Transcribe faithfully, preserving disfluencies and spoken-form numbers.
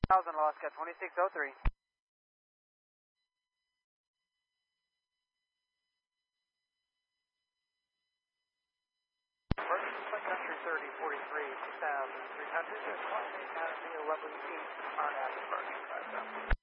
thousand, Alaska twenty-six oh three. Emergency Country thirty forty-three, two thousand three hundred, climbing at the eleven feet on Aspenburg.